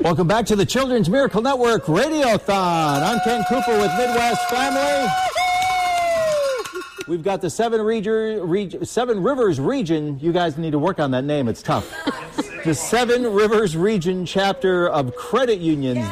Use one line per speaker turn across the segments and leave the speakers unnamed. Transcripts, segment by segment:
Welcome back to the Children's Miracle Network Radiothon. I'm Ken Cooper with Midwest Family. We've got the Seven Rivers region. You guys need to work on that name. It's tough. The Seven Rivers region chapter of credit unions.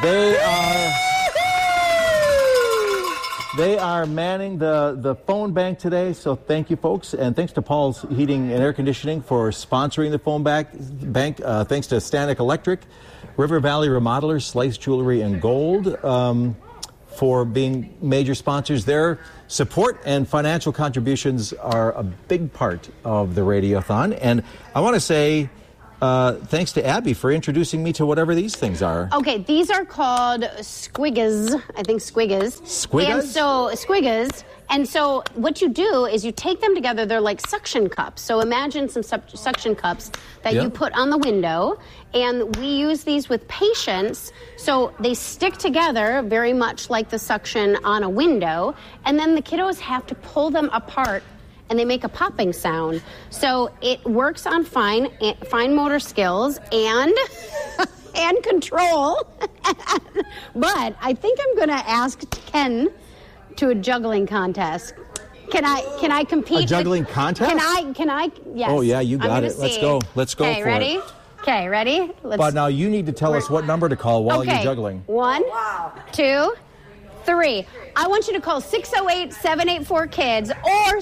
They are manning the phone bank today, so thank you, folks. And thanks to Paul's Heating and Air Conditioning for sponsoring the phone bank. Thanks to Stanek Electric, River Valley Remodelers, Slice Jewelry and Gold for being major sponsors. Their support and financial contributions are a big part of the Radiothon. And I want to say thanks to Abby for introducing me to whatever these things are.
Okay, these are called squiggas. I think squiggas.
Squiggas?
And so what you do is you take them together. They're like suction cups. So imagine some suction cups that you put on the window. And we use these with patients. So they stick together very much like the suction on a window. And then the kiddos have to pull them apart and they make a popping sound. So it works on fine motor skills and control. But I think I'm going to ask Ken to a juggling contest. Can I compete?
A juggling contest?
Can I? Yes.
Oh yeah, you got it. Let's go. Let's go for
ready?
it.
Okay, ready?
But now you need to tell us what number to call while you're juggling.
1, 2, 3. I want you to call 608-784-KIDS or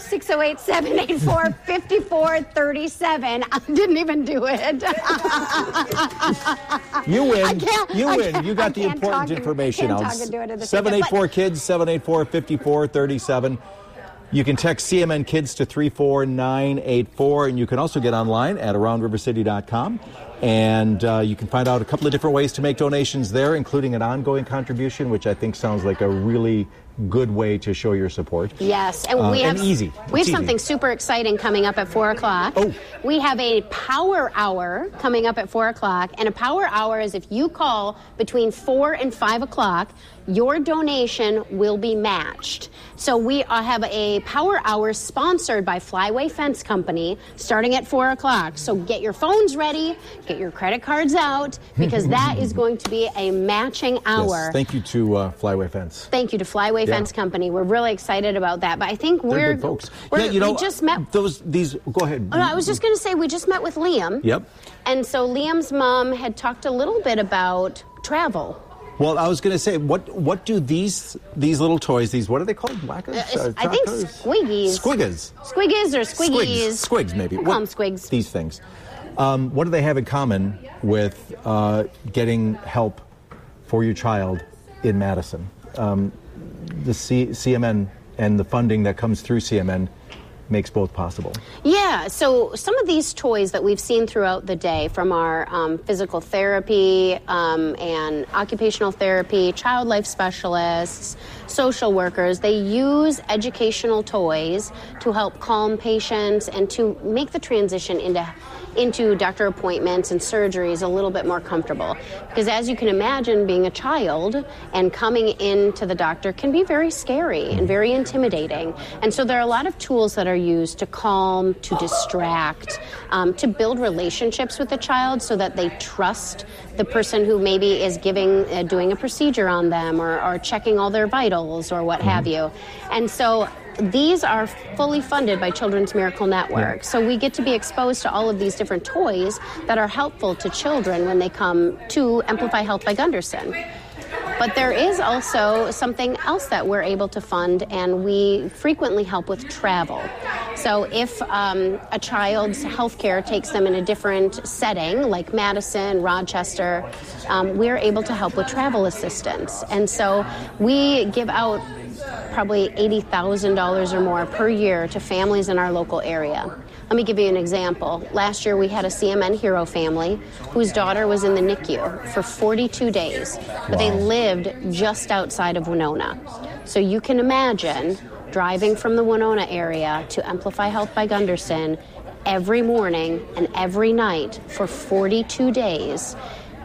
608-784-5437. I didn't even do it.
You win. You got the important information out. 784-KIDS, 784-5437. You can text CMN Kids to 34984, and you can also get online at aroundrivercity.com. And you can find out a couple of different ways to make donations there, including an ongoing contribution, which I think sounds like a really good way to show your support.
Yes, and we have something super exciting coming up at 4 o'clock.
Oh.
We have a power hour coming up at 4 o'clock, and a power hour is if you call between 4 and 5 o'clock, your donation will be matched. So we have a power hour sponsored by Flyway Fence Company starting at 4 o'clock. So get your phones ready, get your credit cards out, because that is going to be a matching hour.
Yes, thank you to Flyway Fence.
Thank you to Flyway Fence Company. We're really excited about that. But I think
they're good folks.
We just met.
Go ahead.
Oh, no, I was just going to say we just met with Liam.
Yep.
And so Liam's mom had talked a little bit about travel.
Well, I was going to say, what do these little toys, what are they called? Whackers?
I think squiggies.
Squiggas.
Squiggies or squiggies.
Squigs, maybe.
We'll call them squigs.
These things. What do they have in common with getting help for your child in Madison? The CMN and the funding that comes through CMN makes both possible.
Yeah, so some of these toys that we've seen throughout the day from our physical therapy and occupational therapy, child life specialists, social workers, they use educational toys to help calm patients and to make the transition into doctor appointments and surgeries a little bit more comfortable. Because as you can imagine, being a child and coming into the doctor can be very scary and very intimidating. And so there are a lot of tools that are used to calm, to distract, to build relationships with the child so that they trust the person who maybe is doing a procedure on them or checking all their vitals or what have you. And so these are fully funded by Children's Miracle Network. So we get to be exposed to all of these different toys that are helpful to children when they come to Amplify Health by Gunderson. But there is also something else that we're able to fund, and we frequently help with travel. So if a child's health care takes them in a different setting, like Madison, Rochester, we're able to help with travel assistance. And so we give out probably $80,000 or more per year to families in our local area. Let me give you an example. Last year we had a CMN Hero family whose daughter was in the NICU for 42 days, but they lived just outside of Winona. So you can imagine driving from the Winona area to Amplify Health by Gunderson every morning and every night for 42 days.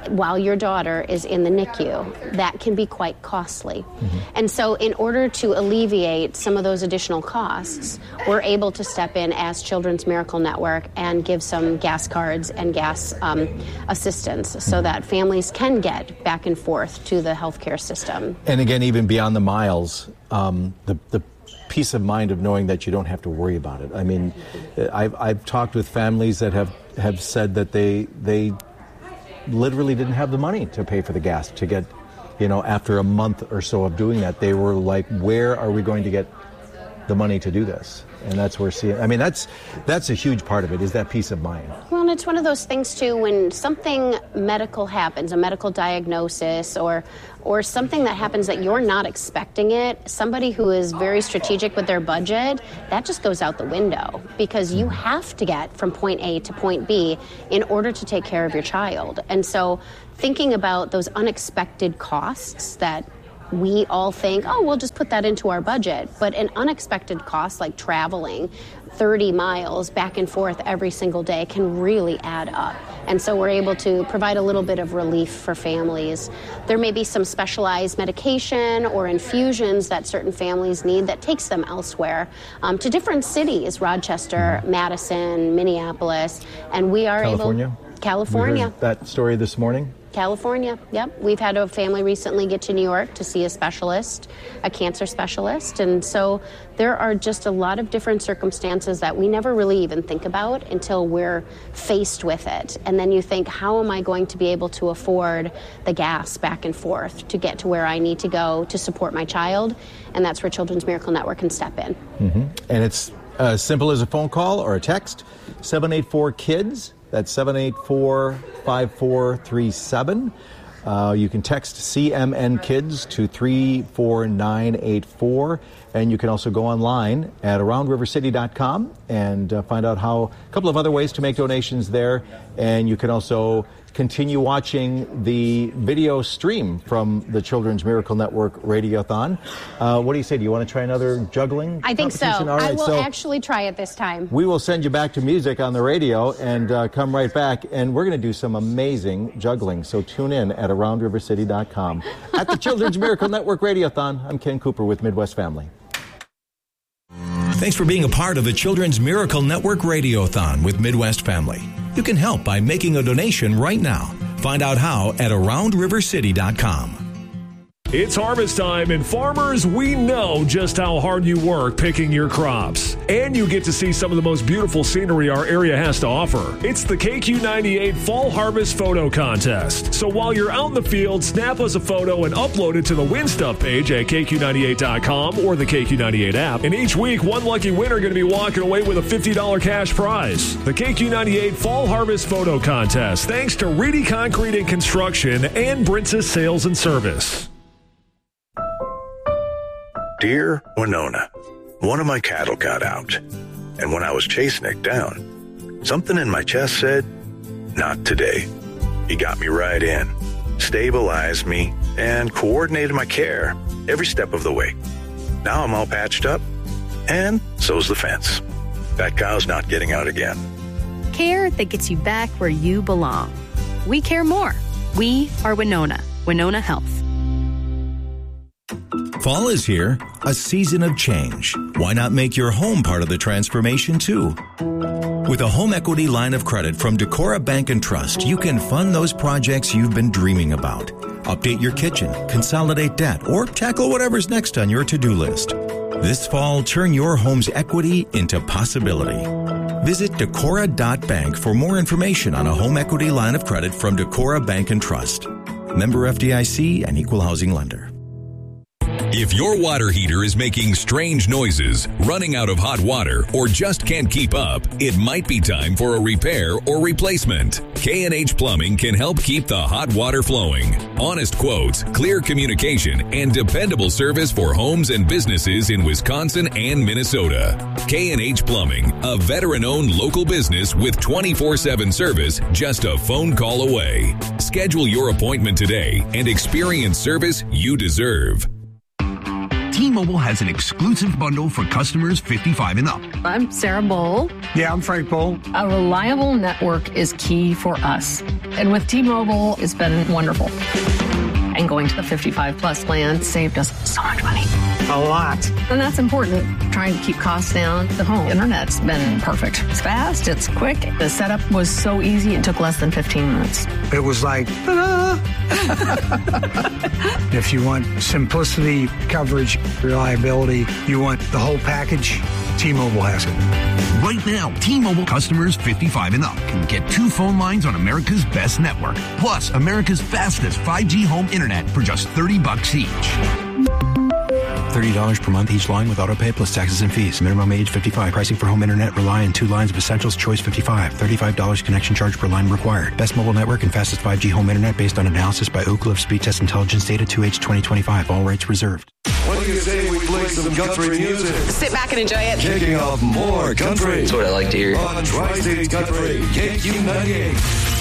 while your daughter is in the NICU, that can be quite costly. Mm-hmm. And so in order to alleviate some of those additional costs, we're able to step in as Children's Miracle Network and give some gas cards and gas assistance so that families can get back and forth to the healthcare system.
And again, even beyond the miles, the peace of mind of knowing that you don't have to worry about it. I mean, I've talked with families that have said that they literally didn't have the money to pay for the gas to get, after a month or so of doing that, they were like, where are we going to get the money to do this? And that's where that's a huge part of it, is that peace of mind.
Well, and it's one of those things too, when something medical happens, a medical diagnosis or something that happens that you're not expecting it, somebody who is very strategic with their budget, that just goes out the window, because you have to get from point A to point B in order to take care of your child. And so thinking about those unexpected costs that we all think, oh, we'll just put that into our budget. But an unexpected cost like traveling 30 miles back and forth every single day can really add up. And so we're able to provide a little bit of relief for families. There may be some specialized medication or infusions that certain families need that takes them elsewhere to different cities, Rochester, Madison, Minneapolis, and we are
California?
California.
We heard that story this morning?
California, yep. We've had a family recently get to New York to see a specialist, a cancer specialist. And so there are just a lot of different circumstances that we never really even think about until we're faced with it. And then you think, how am I going to be able to afford the gas back and forth to get to where I need to go to support my child? And that's where Children's Miracle Network can step in.
Mm-hmm. And it's as simple as a phone call or a text, 784-KIDS. That's 784-5437. You can text CMN Kids to 34984. And you can also go online at AroundRiverCity.com and find out a couple of other ways to make donations there. And you can also continue watching the video stream from the Children's Miracle Network Radiothon. What do you say? Do you want to try another juggling
I think so.
All right,
I will actually try it this time.
We will send you back to music on the radio and come right back. And we're going to do some amazing juggling. So tune in at AroundRiverCity.com. At the Children's Miracle Network Radiothon, I'm Ken Cooper with Midwest Family.
Thanks for being a part of the Children's Miracle Network Radiothon with Midwest Family. You can help by making a donation right now. Find out how at AroundRiverCity.com.
It's harvest time, and farmers, we know just how hard you work picking your crops. And you get to see some of the most beautiful scenery our area has to offer. It's the KQ98 Fall Harvest Photo Contest. So while you're out in the field, snap us a photo and upload it to the Win Stuff page at KQ98.com or the KQ98 app. And each week, one lucky winner going to be walking away with a $50 cash prize. The KQ98 Fall Harvest Photo Contest, thanks to Reedy Concrete and Construction and Brintzes Sales and Service.
Dear Winona, one of my cattle got out, and when I was chasing it down, something in my chest said, not today. He got me right in, stabilized me, and coordinated my care every step of the way. Now I'm all patched up, and so's the fence. That cow's not getting out again.
Care that gets you back where you belong. We care more. We are Winona. Winona Health.
Fall is here, a season of change. Why not make your home part of the transformation too? With a home equity line of credit from Decorah Bank and Trust, you can fund those projects you've been dreaming about. Update your kitchen, consolidate debt, or tackle whatever's next on your to-do list. This fall, turn your home's equity into possibility. Visit Decorah.bank for more information on a home equity line of credit from Decorah Bank and Trust. Member FDIC and Equal Housing Lender.
If your water heater is making strange noises, running out of hot water, or just can't keep up, it might be time for a repair or replacement. K&H Plumbing can help keep the hot water flowing. Honest quotes, clear communication, and dependable service for homes and businesses in Wisconsin and Minnesota. K&H Plumbing, a veteran-owned local business with 24/7 service just a phone call away. Schedule your appointment today and experience service you deserve.
Teen
T-Mobile has an exclusive bundle for customers 55 and up.
I'm Sarah Bowl.
Yeah, I'm Frank Bowl.
A reliable network is key for us. And with T-Mobile, it's been wonderful. And going to the 55 plus plan saved us so much money.
A lot.
And that's important. Trying to keep costs down. The home internet's been perfect. It's fast, it's quick. The setup was so easy, it took less than 15 minutes.
It was like, ta-da! If you want simplicity, coverage, reliability, you want the whole package, T-Mobile has it.
Right now, T-Mobile customers 55 and up can get 2 phone lines on America's best network, plus America's fastest 5G home internet for just $30 each.
$30 per month each line with autopay plus taxes and fees. Minimum age 55. Pricing for home internet rely on 2 lines of Essentials Choice 55. $35 connection charge per line required. Best mobile network and fastest 5G home internet based on analysis by Ookla of Speed Test Intelligence data 2H 2025. All rights reserved.
What do you say we play some country music?
Sit back and enjoy it.
Kicking off more country.
That's what I like to hear.
On Tri-State Country, KQ98.